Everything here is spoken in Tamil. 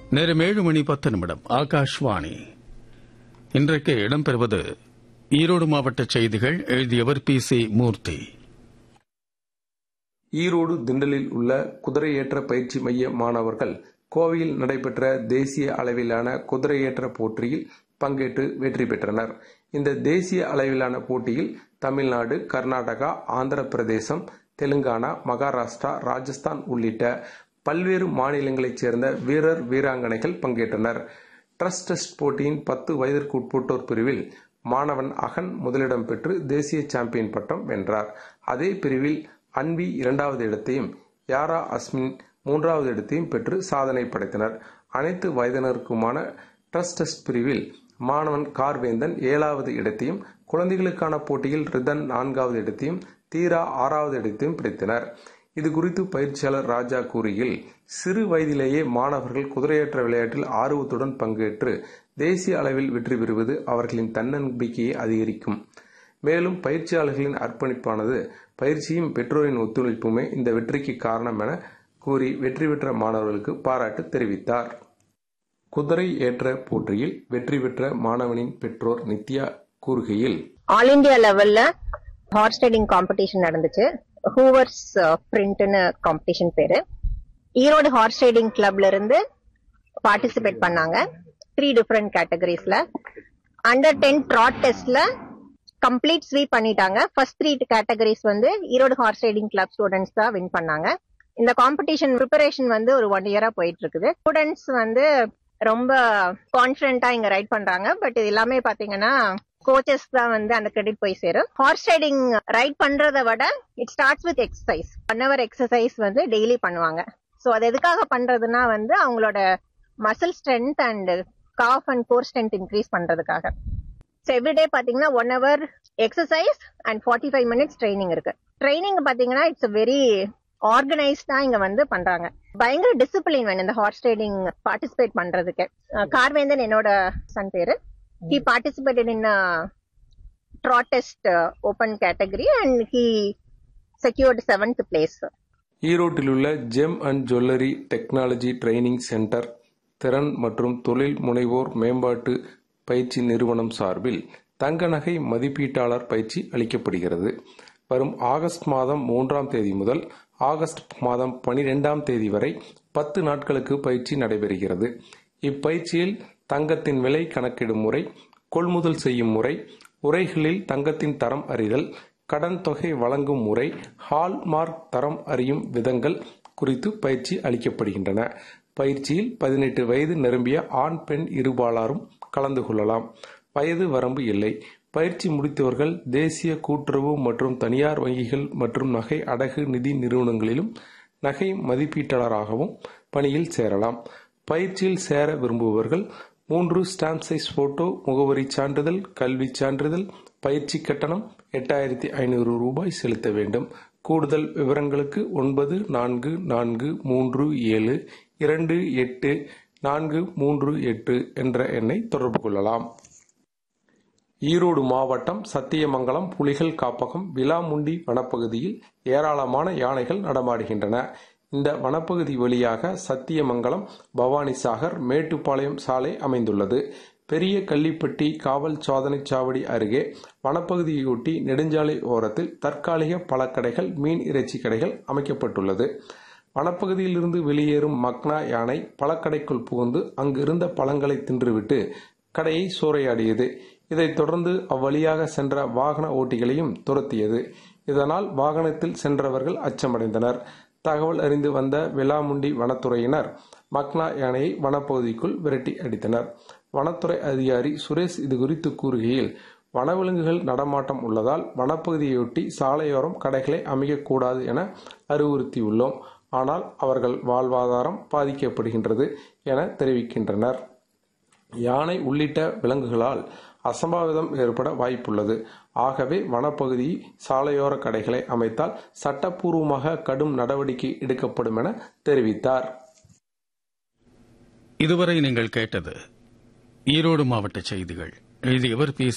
நேரம் 7:10 ஆகாஷ்வாணி. இன்றைக்கு இடம்பெறுவது ஈரோடு மாவட்ட செய்திகள். எழுதியவர் PC மூர்த்தி. ஈரோடு திண்டலில் உள்ள குதிரையேற்ற பயிற்சி மைய மாணவர்கள் கோவையில் நடைபெற்ற தேசிய அளவிலான குதிரையேற்ற போட்டியில் பங்கேற்று வெற்றி பெற்றனர். இந்த தேசிய அளவிலான போட்டியில் தமிழ்நாடு, கர்நாடகா, ஆந்திர பிரதேசம், தெலுங்கானா, மகாராஷ்டிரா, ராஜஸ்தான் உள்ளிட்ட பல்வேறு மாநிலங்களைச் சேர்ந்த வீரர் வீராங்கனைகள் பங்கேற்றனர். ட்ரஸ்ட் டெஸ்ட் போட்டியின் 10 வயதிற்கு உட்பட்டோர் பிரிவில் மாணவன் அகன் முதலிடம் பெற்று தேசிய சாம்பியன் பட்டம் வென்றார். அதே பிரிவில் அன்வி 2வது இடத்தையும், யாரா அஸ்மின் 3வது இடத்தையும் பெற்று சாதனை படைத்தனர். அனைத்து வயதினருக்குமான ட்ரஸ்ட் டெஸ்ட் பிரிவில் மாணவன் கார்வேந்தன் 7வது இடத்தையும், குழந்தைகளுக்கான போட்டியில் ரிதன் 4வது இடத்தையும், தீரா 6வது இடத்தையும் பிடித்தனர். இதுகுறித்து பயிற்சியாளர் ராஜா கூறுகையில், சிறு வயதிலேயே மாணவர்கள் குதிரையேற்ற விளையாட்டில் ஆர்வத்துடன் பங்கேற்று தேசிய அளவில் வெற்றி பெறுவது அவர்களின் தன்னம்பிக்கையை அதிகரிக்கும். மேலும் பயிற்சியாளர்களின் அர்ப்பணிப்பானது, பயிற்சியும் பெற்றோரின் ஒத்துழைப்புமே இந்த வெற்றிக்கு காரணம் என கூறி வெற்றி பெற்ற மாணவர்களுக்கு பாராட்டு தெரிவித்தார். குதிரை ஏற்ற போட்டியில் வெற்றி பெற்ற மாணவனின் பெற்றோர் நித்யா கூறுகையில், ஆல் இந்தியா லெவல்ல ஹார்ஸ் ரைடிங் காம்படிஷன் நடந்துச்சு. ஹூவர்ஸ் பிரிண்ட்னு காம்படிஷன் பேரு. ஈரோடு ஹார்ஸ் ரைடிங் கிளப்ல இருந்து பார்ட்டிசிபேட் பண்ணாங்க 3 டிஃபரெண்ட் கேட்டகரிஸ்ல. அண்டர் 10 ட்ராட் டெஸ்ட்ல கம்ப்ளீட் ஸ்வீப் பண்ணிட்டாங்க. First 3 categories Erode horse riding club students தான் வின் பண்ணாங்க. இந்த காம்படிஷன் ப்ரிப்பரேஷன் ஒரு 1 இயரா போயிட்டு இருக்குது. ஸ்டூடெண்ட்ஸ் ரொம்ப கான்பிடென்ட்டா இங்க ரைட் பண்றாங்க. பட் இது எல்லாமே பாத்தீங்கன்னா கோச்சஸ் தான் அந்த கிரெடிட் போய் சேரும். ஹார்ஸ் ரைடிங் ரைட் பண்றதை விட it starts with exercise. 1 hour exercise daily பண்ணுவாங்க. ஸோ அது எதுக்காக பண்றதுன்னா அவங்களோட muscle strength and cough and core strength increase பண்றதுக்காக. ஸோ எவ்ரிடே பாத்தீங்கன்னா 1 hour exercise and 45 minutes training இருக்கு. ட்ரைனிங் பாத்தீங்கன்னா இட்ஸ் வெரி ஆர்கனைஸ்டா இங்க பண்றாங்க. பயங்கர டிசிப்ளின் வேணும் இந்த ஹார்ஸ் ரைடிங் பார்ட்டிசிபேட் பண்றதுக்கு. கார்வேந்தன் என்னோட சன் பேரு. He participated in a trot test open category and he secured 7th place. ஈரோட்டில் உள்ள GeM and jewellery technology training centre திறன் மற்றும் தொழில் முனைவோர் மேம்பாட்டு பயிற்சி நிறுவனம் சார்பில் தங்க நகை மதிப்பீட்டாளர் பயிற்சி அளிக்கப்படுகிறது. வரும் ஆகஸ்ட் மாதம் 3ஆம் தேதி முதல் ஆகஸ்ட் மாதம் 12ஆம் தேதி வரை 10 நாட்களுக்கு பயிற்சி நடைபெறுகிறது. இப்பயிற்சியில் தங்கத்தின் விலை கணக்கிடும் முறை, கொள்முதல் செய்யும் முறை, உறைகளில் தங்கத்தின் தரம் அறிதல், கடன் தொகை வழங்கும் முறை, ஹால்மார்க் தரம் அறியும் விதங்கள் குறித்து பயிற்சி அளிக்கப்படுகின்றன. பயிற்சியில் 18 வயது நிரம்பிய ஆண், பெண் இருபாலாரும் கலந்து கொள்ளலாம். வயது வரம்பு இல்லை. பயிற்சி முடித்தவர்கள் தேசிய கூட்டுறவு மற்றும் தனியார் வங்கிகள் மற்றும் நகை அடகு நிதி நிறுவனங்களிலும் நகை மதிப்பீட்டாளராகவும் பணியில் சேரலாம். பயிற்சியில் சேர விரும்புபவர்கள் 3 ஸ்டாம்ப் சைஸ் போட்டோ, முகவரி சான்றிதழ், கல்வி சான்றிதழ், பயிற்சி கட்டணம் 8500 ரூபாய் செலுத்த வேண்டும். கூடுதல் விவரங்களுக்கு 9447284438 என்ற எண்ணை தொடர்பு கொள்ளலாம். ஈரோடு மாவட்டம் சத்தியமங்கலம் புலிகள் காப்பகம் விலாமுண்டி வனப்பகுதியில் ஏராளமான யானைகள் நடமாடுகின்றன. இந்த வனப்பகுதி வழியாக சத்தியமங்கலம், பவானிசாகர், மேட்டுப்பாளையம் சாலை அமைந்துள்ளது. பெரிய கள்ளிப்பட்டி காவல் சோதனை சாவடி அருகே வனப்பகுதியொட்டி நெடுஞ்சாலை ஓரத்தில் தற்காலிக பழக்கடைகள், மீன் இறைச்சி கடைகள் அமைக்கப்பட்டுள்ளது. வனப்பகுதியிலிருந்து வெளியேறும் மக்னா யானை பழக்கடைக்குள் புகுந்து அங்கிருந்த பழங்களை தின்றுவிட்டு கடையை சூறையாடியது. இதைத் தொடர்ந்து அவ்வழியாக சென்ற வாகன ஓட்டிகளையும் துரத்தியது. இதனால் வாகனத்தில் சென்றவர்கள் அச்சமடைந்தனர். தகவல் அறிந்து வந்த விலாமுண்டி வனத்துறையினர் மக்னா யானையை வனப்பகுதிக்குள் விரட்டி அடித்தனர். வனத்துறை அதிகாரி சுரேஷ் இதுகுறித்து கூறுகையில், வனவிலங்குகள் நடமாட்டம் உள்ளதால் வனப்பகுதியொட்டி சாலையோரம் கடைகளை அமைக்கக்கூடாது என அறிவுறுத்தியுள்ளோம். ஆனால் அவர்கள் வாழ்வாதாரம் பாதிக்கப்படுகின்றது என தெரிவிக்கின்றனர். யானை உள்ளிட்ட விலங்குகளால் அசம்பாவிதம் ஏற்பட வாய்ப்புள்ளது. ஆகவே வனப்பகுதி சாலையோர கடைகளை அமைத்தால் சட்டப்பூர்வமாக கடும் நடவடிக்கை எடுக்கப்படும் என தெரிவித்தார். இதுவரை நீங்கள் கேட்டது ஈரோடு மாவட்ட செய்திகள். எழுதியவர் PC